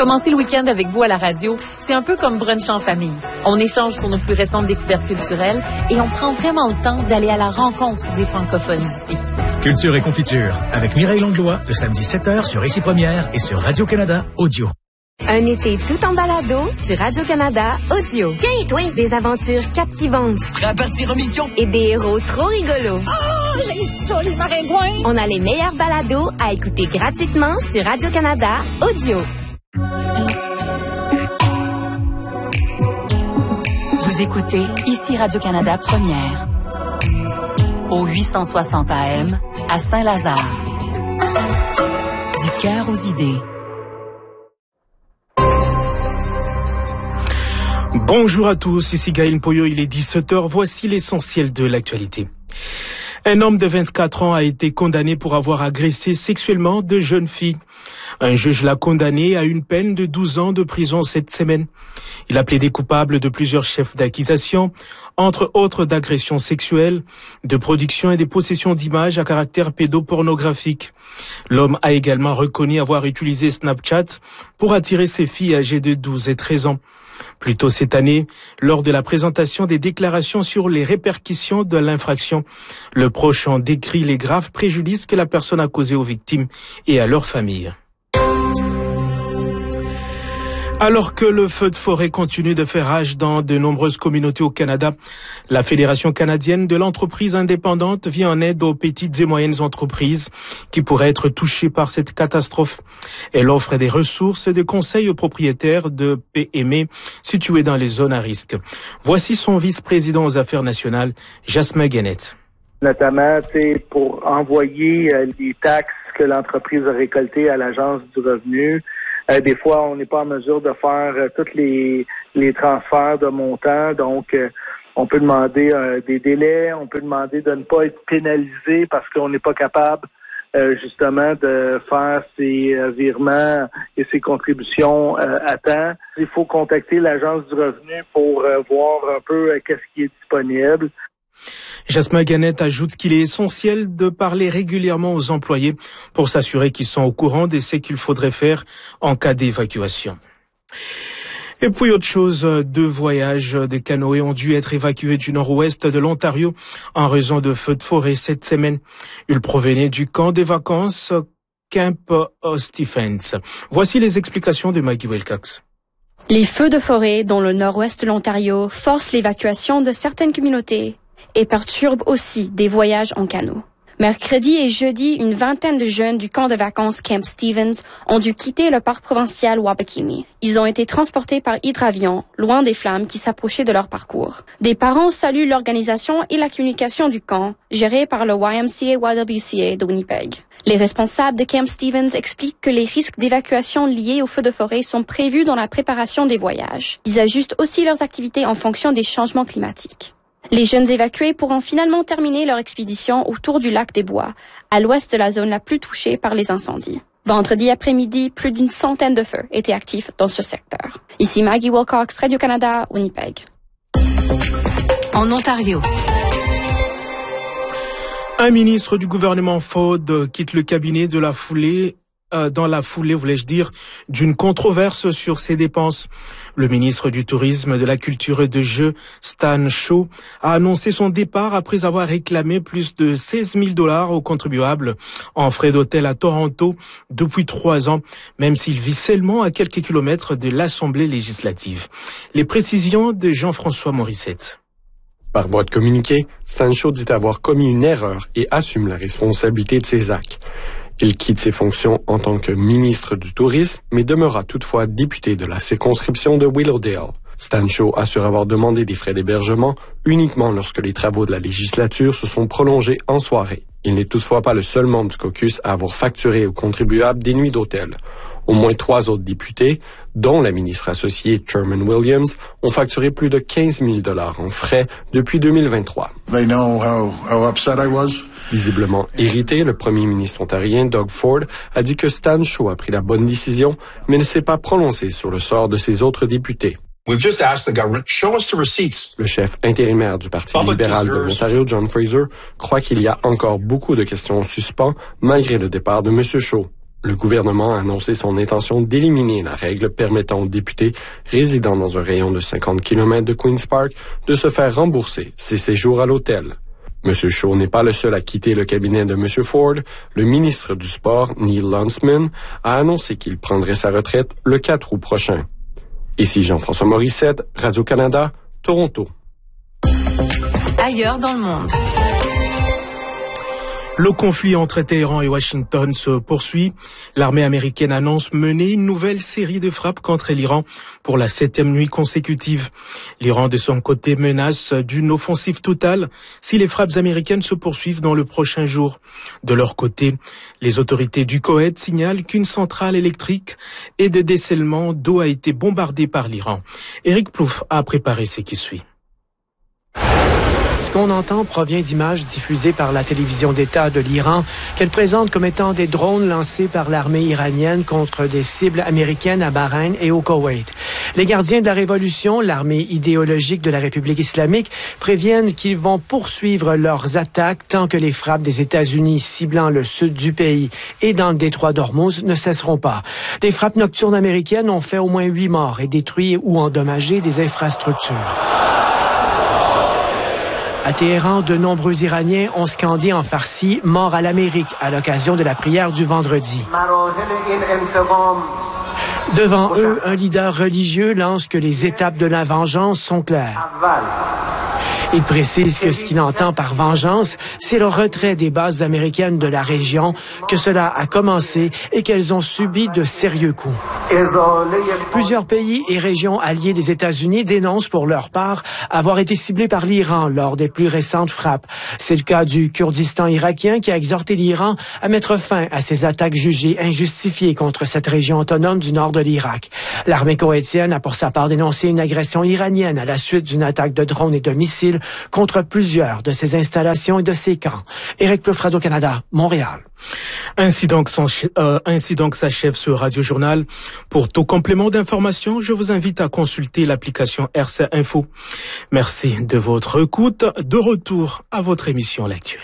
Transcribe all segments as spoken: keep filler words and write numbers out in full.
Commencer le week-end avec vous à la radio, c'est un peu comme brunch en famille. On échange sur nos plus récentes découvertes culturelles et on prend vraiment le temps d'aller à la rencontre des francophones d'ici. Culture et confiture, avec Mireille Langlois, le samedi sept heures sur Ici Première et sur Radio-Canada Audio. Un été tout en balado sur Radio-Canada Audio. Tiens, toi, des aventures captivantes. Prêt à partir en mission? Et des héros trop rigolos. Oh, j'ai ça, les maringouins! On a les meilleurs balados à écouter gratuitement sur Radio-Canada Audio. Vous écoutez Ici Radio-Canada Première. Au huit cent soixante A M, à Saint-Lazare. Du cœur aux idées. Bonjour à tous, ici Gaël Poyo, il est dix-sept heures, voici l'essentiel de l'actualité. Un homme de vingt-quatre ans a été condamné pour avoir agressé sexuellement deux jeunes filles. Un juge l'a condamné à une peine de douze ans de prison cette semaine. Il a plaidé coupable de plusieurs chefs d'accusation, entre autres d'agressions sexuelles, de production et de possession d'images à caractère pédopornographique. L'homme a également reconnu avoir utilisé Snapchat pour attirer ses filles âgées de douze et treize ans. Plus tôt cette année, lors de la présentation des déclarations sur les répercussions de l'infraction, le proche en décrit les graves préjudices que la personne a causés aux victimes et à leurs familles. Alors que le feu de forêt continue de faire rage dans de nombreuses communautés au Canada, la Fédération canadienne de l'entreprise indépendante vient en aide aux petites et moyennes entreprises qui pourraient être touchées par cette catastrophe. Elle offre des ressources et des conseils aux propriétaires de P M E situés dans les zones à risque. Voici son vice-président aux affaires nationales, Jasmin Guenette. Notamment, c'est pour envoyer euh, les taxes que l'entreprise a récoltées à l'Agence du revenu. Euh, des fois, on n'est pas en mesure de faire euh, tous les, les transferts de montants, donc euh, on peut demander euh, des délais, on peut demander de ne pas être pénalisé parce qu'on n'est pas capable euh, justement de faire ces euh, virements et ces contributions euh, à temps. Il faut contacter l'Agence du revenu pour euh, voir un peu euh, qu'est-ce qui est disponible. Jasmin Guenette ajoute qu'il est essentiel de parler régulièrement aux employés pour s'assurer qu'ils sont au courant de ce qu'il faudrait faire en cas d'évacuation. Et puis autre chose, deux voyages de canoës ont dû être évacués du nord-ouest de l'Ontario en raison de feux de forêt cette semaine. Ils provenaient du camp des vacances Camp Stephens. Voici les explications de Maggie Wilcox. Les feux de forêt dans le nord-ouest de l'Ontario forcent l'évacuation de certaines communautés et perturbent aussi des voyages en canot. Mercredi et jeudi, une vingtaine de jeunes du camp de vacances Camp Stephens ont dû quitter le parc provincial Wabakimi. Ils ont été transportés par hydravion, loin des flammes qui s'approchaient de leur parcours. Des parents saluent l'organisation et la communication du camp, géré par le Y M C A Y W C A de Winnipeg. Les responsables de Camp Stephens expliquent que les risques d'évacuation liés aux feux de forêt sont prévus dans la préparation des voyages. Ils ajustent aussi leurs activités en fonction des changements climatiques. Les jeunes évacués pourront finalement terminer leur expédition autour du lac des Bois, à l'ouest de la zone la plus touchée par les incendies. Vendredi après-midi, plus d'une centaine de feux étaient actifs dans ce secteur. Ici Maggie Wilcox, Radio-Canada, Winnipeg. En Ontario. Un ministre du gouvernement Ford quitte le cabinet de la foulée dans la foulée, voulais-je dire, d'une controverse sur ses dépenses. Le ministre du Tourisme, de la Culture et des Jeux, Stan Shaw, a annoncé son départ après avoir réclamé plus de seize mille dollars aux contribuables en frais d'hôtel à Toronto depuis trois ans, même s'il vit seulement à quelques kilomètres de l'Assemblée législative. Les précisions de Jean-François Morissette. Par voie de communiqué, Stan Shaw dit avoir commis une erreur et assume la responsabilité de ses actes. Il quitte ses fonctions en tant que ministre du Tourisme, mais demeurera toutefois député de la circonscription de Willowdale. Stan Shaw assure avoir demandé des frais d'hébergement uniquement lorsque les travaux de la législature se sont prolongés en soirée. Il n'est toutefois pas le seul membre du caucus à avoir facturé aux contribuables des nuits d'hôtel. Au moins trois autres députés, dont la ministre associée Sherman Williams, ont facturé plus de quinze mille dollars en frais depuis deux mille vingt-trois. They know how, how upset I was. Visiblement irrité, le premier ministre ontarien Doug Ford a dit que Stan Shaw a pris la bonne décision, mais ne s'est pas prononcé sur le sort de ses autres députés. We've just asked the government, show us the receipts. Le chef intérimaire du Parti libéral de l'Ontario, John Fraser, croit qu'il y a encore beaucoup de questions en suspens malgré le départ de M. Shaw. le gouvernement a annoncé son intention d'éliminer la règle permettant aux députés résidant dans un rayon de cinquante kilomètres de Queen's Park de se faire rembourser ses séjours à l'hôtel. M. Shaw n'est pas le seul à quitter le cabinet de M. Ford. Le ministre du Sport, Neil Lunsman, a annoncé qu'il prendrait sa retraite le quatre août prochain. Ici Jean-François Morissette, Radio-Canada, Toronto. Ailleurs dans le monde. Le conflit entre Téhéran et Washington se poursuit. L'armée américaine annonce mener une nouvelle série de frappes contre l'Iran pour la septième nuit consécutive. L'Iran, de son côté, menace d'une offensive totale si les frappes américaines se poursuivent dans le prochain jour. De leur côté, les autorités du Koweït signalent qu'une centrale électrique et de dessalement d'eau a été bombardée par l'Iran. Éric Plouffe a préparé ce qui suit. Ce qu'on entend provient d'images diffusées par la télévision d'État de l'Iran, qu'elle présente comme étant des drones lancés par l'armée iranienne contre des cibles américaines à Bahreïn et au Koweït. Les gardiens de la révolution, l'armée idéologique de la République islamique, préviennent qu'ils vont poursuivre leurs attaques tant que les frappes des États-Unis ciblant le sud du pays et dans le détroit d'Ormuz ne cesseront pas. Des frappes nocturnes américaines ont fait au moins huit morts et détruit ou endommagé des infrastructures. À Téhéran, de nombreux Iraniens ont scandé en farsi « Mort à l'Amérique » à l'occasion de la prière du vendredi. Devant eux, un leader religieux lance que les étapes de la vengeance sont claires. Il précise que ce qu'il entend par vengeance, c'est le retrait des bases américaines de la région, que cela a commencé et qu'elles ont subi de sérieux coups. Plusieurs pays et régions alliés des États-Unis dénoncent pour leur part avoir été ciblés par l'Iran lors des plus récentes frappes. C'est le cas du Kurdistan irakien qui a exhorté l'Iran à mettre fin à ces attaques jugées injustifiées contre cette région autonome du nord de l'Irak. L'armée koweïtienne a pour sa part dénoncé une agression iranienne à la suite d'une attaque de drones et de missiles contre plusieurs de ses installations et de ses camps. Éric Plouffe, Radio-Canada, Montréal. Ainsi donc, son, euh, ainsi donc s'achève ce radio-journal. Pour tout complément d'information, je vous invite à consulter l'application R C Info. Merci de votre écoute. De retour à votre émission L'Actuel.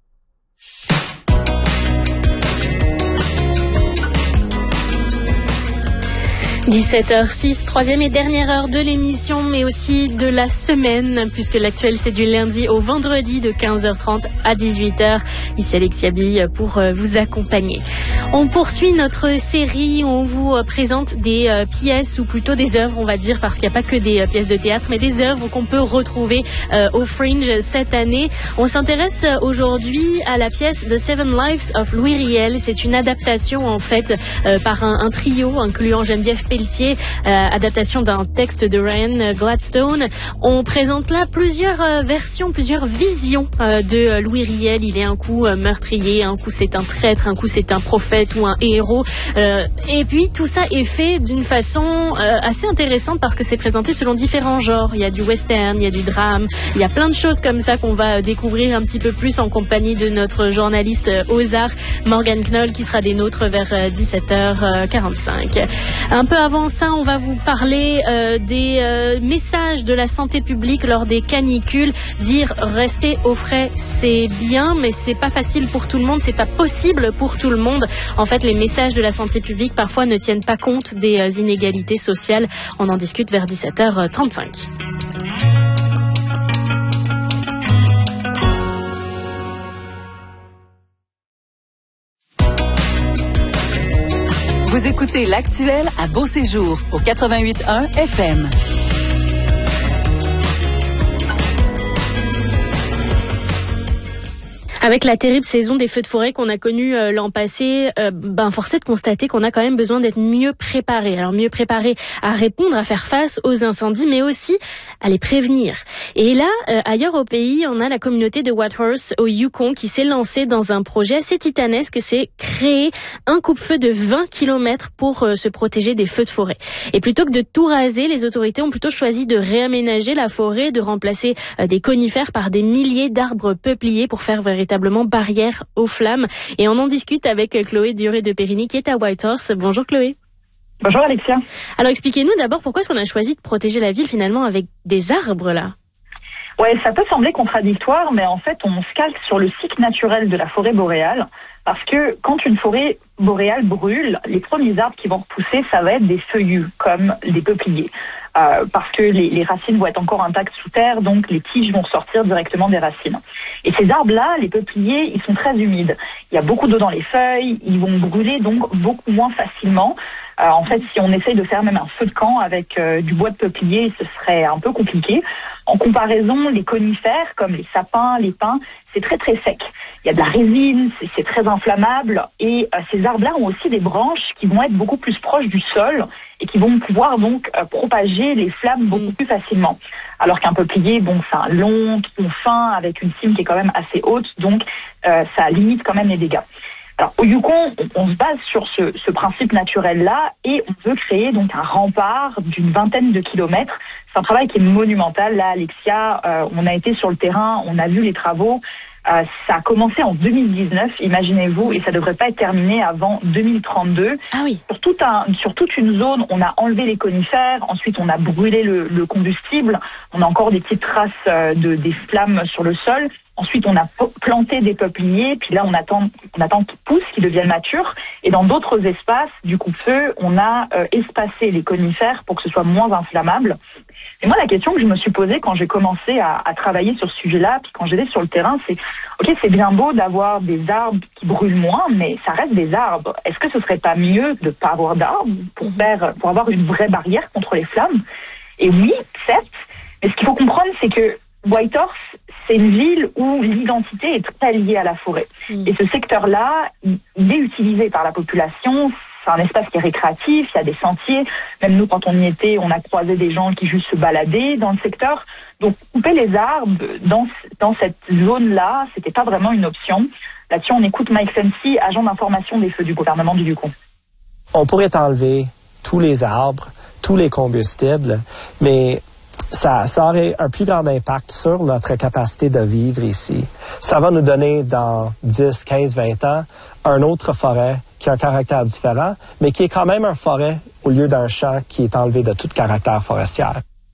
dix-sept heures six, troisième et dernière heure de l'émission, mais aussi de la semaine, puisque l'actuel c'est du lundi au vendredi de quinze heures trente à dix-huit heures. Ici Alexia Bille pour vous accompagner. On poursuit notre série où on vous présente des euh, pièces, ou plutôt des œuvres, on va dire, parce qu'il n'y a pas que des euh, pièces de théâtre, mais des œuvres qu'on peut retrouver euh, au Fringe cette année. On s'intéresse aujourd'hui à la pièce The Seven Lives of Louis Riel. C'est une adaptation en fait euh, par un, un trio incluant Geneviève Pelletier, euh, adaptation d'un texte de Ryan Gladstone. On présente là plusieurs euh, versions, plusieurs visions euh, de Louis Riel. Il est un coup euh, meurtrier, un coup c'est un traître, un coup c'est un prophète ou un héros. Euh, et puis tout ça est fait d'une façon euh, assez intéressante parce que c'est présenté selon différents genres. Il y a du western, il y a du drame, il y a plein de choses comme ça qu'on va découvrir un petit peu plus en compagnie de notre journaliste euh, aux arts, Morgane Knoll, qui sera des nôtres vers euh, dix-sept heures quarante-cinq. Un peu avant ça, on va vous parler euh, des euh, messages de la santé publique lors des canicules. Dire rester au frais, c'est bien, mais c'est pas facile pour tout le monde, c'est pas possible pour tout le monde. En fait, les messages de la santé publique parfois ne tiennent pas compte des euh, inégalités sociales. On en discute vers dix-sept heures trente-cinq. Vous écoutez L'Actuel à Beau Séjour au quatre-vingt-huit point un F M. Avec la terrible saison des feux de forêt qu'on a connue euh, l'an passé, euh, ben force est de constater qu'on a quand même besoin d'être mieux préparé. Alors mieux préparé à répondre, à faire face aux incendies, mais aussi à les prévenir. Et là, euh, ailleurs au pays, on a la communauté de Whitehorse au Yukon qui s'est lancée dans un projet assez titanesque, c'est créer un coupe-feu de vingt kilomètres pour euh, se protéger des feux de forêt. Et plutôt que de tout raser, les autorités ont plutôt choisi de réaménager la forêt, de remplacer euh, des conifères par des milliers d'arbres peupliers pour faire véritablement barrière aux flammes. Et on en discute avec Chloé Duré de Périgny qui est à Whitehorse. Bonjour Chloé. Bonjour Alexia. Alors expliquez-nous d'abord pourquoi est-ce qu'on a choisi de protéger la ville finalement avec des arbres là? Ouais, ça peut sembler contradictoire, mais en fait, on se calque sur le cycle naturel de la forêt boréale, parce que quand une forêt boréale brûle, les premiers arbres qui vont repousser, ça va être des feuillus, comme des peupliers, euh, parce que les, les racines vont être encore intactes sous terre, donc les tiges vont sortir directement des racines. Et ces arbres-là, les peupliers, ils sont très humides. Il y a beaucoup d'eau dans les feuilles, ils vont brûler donc beaucoup moins facilement. Euh, en fait, si on essaye de faire même un feu de camp avec euh, du bois de peuplier, ce serait un peu compliqué. En comparaison, les conifères, comme les sapins, les pins, c'est très très sec. Il y a de la résine, c'est, c'est très inflammable, et euh, ces arbres-là ont aussi des branches qui vont être beaucoup plus proches du sol et qui vont pouvoir donc euh, propager les flammes beaucoup plus facilement. Alors qu'un peuplier, bon, c'est un long tronc fin avec une cime qui est quand même assez haute, donc euh, ça limite quand même les dégâts. Alors, au Yukon, on, on se base sur ce, ce principe naturel-là et on veut créer donc un rempart d'une vingtaine de kilomètres. C'est un travail qui est monumental. Là, Alexia, euh, on a été sur le terrain, on a vu les travaux. Euh, ça a commencé en deux mille dix-neuf, imaginez-vous, et ça devrait pas être terminé avant deux mille trente-deux. Ah oui. Sur, tout un, sur toute une zone, on a enlevé les conifères, ensuite on a brûlé le, le combustible, on a encore des petites traces euh, de des flammes sur le sol. Ensuite, on a planté des peupliers, puis là, on attend, on attend qu'ils poussent, qu'ils deviennent matures. Et dans d'autres espaces, du coupe-feu, on a euh, espacé les conifères pour que ce soit moins inflammable. Et moi, la question que je me suis posée quand j'ai commencé à, à travailler sur ce sujet-là, puis quand j'étais sur le terrain, c'est ok, c'est bien beau d'avoir des arbres qui brûlent moins, mais ça reste des arbres. Est-ce que ce serait pas mieux de pas avoir d'arbres pour faire, pour avoir une vraie barrière contre les flammes? Et oui, certes. Mais ce qu'il faut comprendre, c'est que Whitehorse, c'est une ville où l'identité est très liée à la forêt. Mmh. Et ce secteur-là, il est utilisé par la population. C'est un espace qui est récréatif, il y a des sentiers. Même nous, quand on y était, on a croisé des gens qui juste se baladaient dans le secteur. Donc, couper les arbres dans, dans cette zone-là, c'était pas vraiment une option. Là-dessus, on écoute Mike Fency, agent d'information des feux du gouvernement du Yukon. On pourrait enlever tous les arbres, tous les combustibles, mais Ça, ça aurait un plus grand impact sur notre capacité de vivre ici. Ça va nous donner dans dix, quinze, vingt ans un autre forêt qui a un caractère différent, mais qui est quand même un forêt au lieu d'un champ qui est enlevé de tout caractère forestier.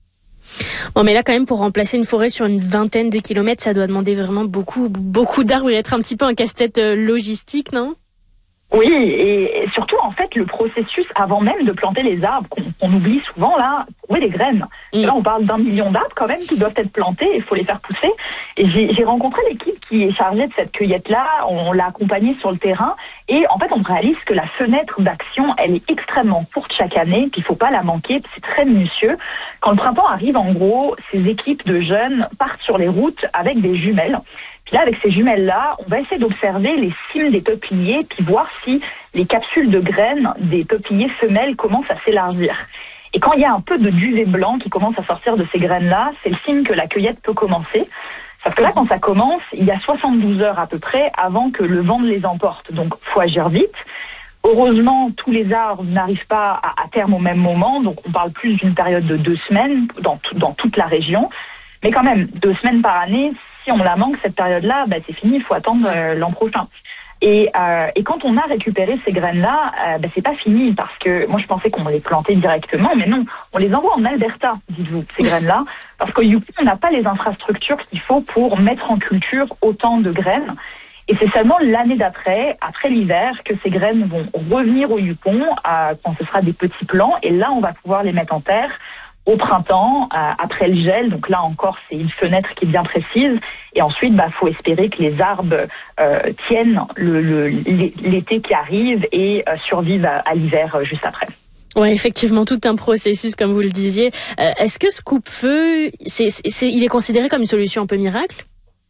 Bon, mais là, quand même, pour remplacer une forêt sur une vingtaine de kilomètres, ça doit demander vraiment beaucoup, beaucoup d'arbres et être un petit peu un casse-tête logistique, non? Oui, et surtout, en fait, le processus, avant même de planter les arbres, qu'on, qu'on oublie souvent, là, trouver des graines. Mmh. Là, on parle d'un million d'arbres, quand même, qui doivent être plantés, il faut les faire pousser. Et j'ai, j'ai rencontré l'équipe qui est chargée de cette cueillette-là, on l'a accompagnée sur le terrain, et en fait, on réalise que la fenêtre d'action, elle est extrêmement courte chaque année, puis il faut pas la manquer, c'est très minutieux. Quand le printemps arrive, en gros, ces équipes de jeunes partent sur les routes avec des jumelles. Puis là, avec ces jumelles-là, on va essayer d'observer les cimes des peupliers, puis voir si les capsules de graines des peupliers femelles commencent à s'élargir. Et quand il y a un peu de duvet blanc qui commence à sortir de ces graines-là, c'est le signe que la cueillette peut commencer. Sauf que là, quand ça commence, il y a soixante-douze heures à peu près avant que le vent ne les emporte. Donc, faut agir vite. Heureusement, tous les arbres n'arrivent pas à, à terme au même moment. Donc, on parle plus d'une période de deux semaines dans, tout, dans toute la région. Mais quand même, deux semaines par année, si on la manque, cette période-là, bah, c'est fini, il faut attendre euh, l'an prochain. Et, euh, et quand on a récupéré ces graines-là, euh, bah, c'est pas fini, parce que moi je pensais qu'on les plantait directement, mais non, on les envoie en Alberta, dites-vous, ces graines-là, parce qu'au Yukon, on n'a pas les infrastructures qu'il faut pour mettre en culture autant de graines. Et c'est seulement l'année d'après, après l'hiver, que ces graines vont revenir au Yukon, euh, quand ce sera des petits plants, et là on va pouvoir les mettre en terre au printemps, euh, après le gel. Donc là encore, c'est une fenêtre qui est bien précise. Et ensuite, bah, faut espérer que les arbres euh, tiennent le, le, l'été qui arrive et euh, survivent à, à l'hiver euh, juste après. Ouais, effectivement, tout un processus, comme vous le disiez. Euh, est-ce que ce coupe-feu, c'est, c'est, il est considéré comme une solution un peu miracle?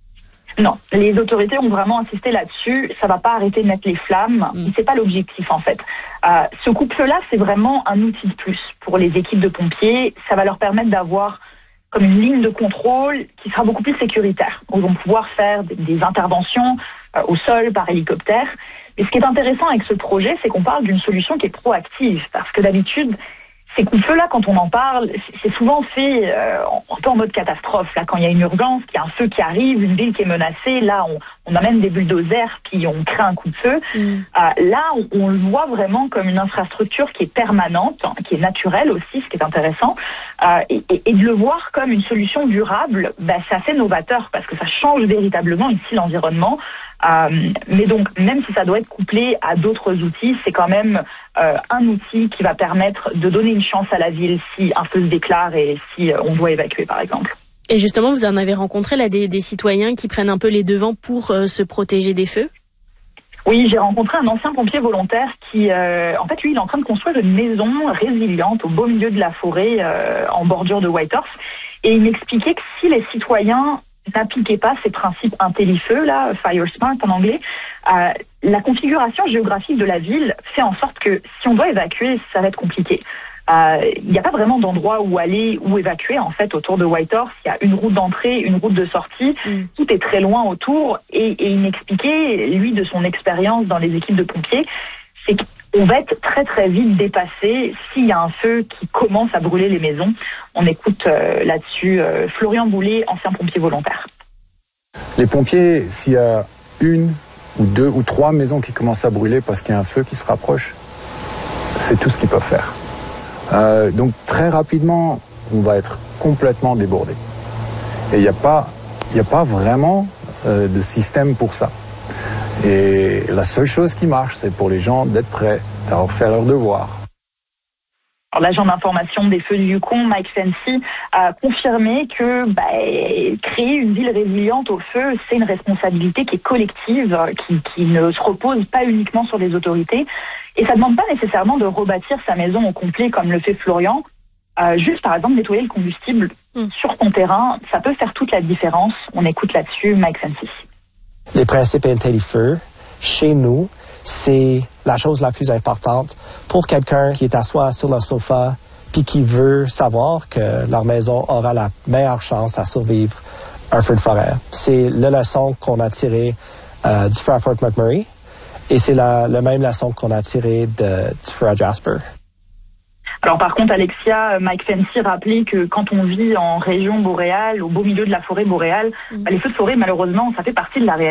Non, les autorités ont vraiment insisté là-dessus. Ça va pas arrêter de mettre les flammes. Mmh. C'est pas l'objectif en fait. Euh, ce coupe-feu-là, c'est vraiment un outil de plus pour les équipes de pompiers. Ça va leur permettre d'avoir comme une ligne de contrôle qui sera beaucoup plus sécuritaire. Ils vont pouvoir faire des, des interventions euh, au sol par hélicoptère. Mais ce qui est intéressant avec ce projet, c'est qu'on parle d'une solution qui est proactive, parce que d'habitude, Ces coups de feu là, quand on en parle, c'est souvent fait euh, un peu en mode catastrophe. Là, quand il y a une urgence, qu'il y a un feu qui arrive, une ville qui est menacée, là, on, on amène des bulldozers puis on crée un coup de feu. Mm. Euh, là, on, on le voit vraiment comme une infrastructure qui est permanente, hein, qui est naturelle aussi, ce qui est intéressant. Euh, et, et, et de le voir comme une solution durable, bah, c'est assez novateur parce que ça change véritablement ici l'environnement. Euh, mais donc, même si ça doit être couplé à d'autres outils, c'est quand même euh, un outil qui va permettre de donner une chance à la ville si un feu se déclare et si euh, on doit évacuer, par exemple. Et justement, vous en avez rencontré là des, des citoyens qui prennent un peu les devants pour euh, se protéger des feux? Oui, j'ai rencontré un ancien pompier volontaire qui, euh, en fait, lui, il est en train de construire une maison résiliente au beau milieu de la forêt, euh, en bordure de Whitehorse. Et il m'expliquait que si les citoyens n'appliquaient pas ces principes intelli-feu, là, Fire Smart en anglais, euh, la configuration géographique de la ville fait en sorte que si on doit évacuer, ça va être compliqué. Il euh, n'y a pas vraiment d'endroit où aller, où évacuer, en fait, autour de Whitehorse. Il y a une route d'entrée, une route de sortie. Mm. Tout est très loin autour. Et, et il m'expliquait, lui, de son expérience dans les équipes de pompiers, c'est qu'on va être très, très vite dépassé s'il y a un feu qui commence à brûler les maisons. On écoute euh, là-dessus euh, Florian Boulet, ancien pompier volontaire. Les pompiers, s'il y a une ou deux ou trois maisons qui commencent à brûler parce qu'il y a un feu qui se rapproche, c'est tout ce qu'ils peuvent faire. Euh, donc très rapidement, on va être complètement débordé. Et il n'y a pas, il n'y a pas vraiment euh, de système pour ça. Et la seule chose qui marche, c'est pour les gens d'être prêts, d'avoir fait leur devoir. Alors, l'agent d'information des feux du Yukon, Mike Fancy, a confirmé que bah, créer une ville résiliente au feu, c'est une responsabilité qui est collective, qui, qui ne se repose pas uniquement sur les autorités. Et ça ne demande pas nécessairement de rebâtir sa maison au complet comme le fait Florian. Euh, juste, par exemple, nettoyer le combustible mm. sur ton terrain, ça peut faire toute la différence. On écoute là-dessus Mike Fancy. Les principes intelli-feu, chez nous, c'est la chose la plus importante pour quelqu'un qui est assis sur le sofa puis qui veut savoir que leur maison aura la meilleure chance à survivre un feu de forêt. C'est la leçon qu'on a tirée euh, du feu à Fort McMurray et c'est la, la même leçon qu'on a tirée de, du feu à Jasper. Alors par contre, Alexia, Mike Fancy rappelait que quand on vit en région boréale, au beau milieu de la forêt boréale, mmh. bah, les feux de forêt, malheureusement, ça fait partie de la réalité.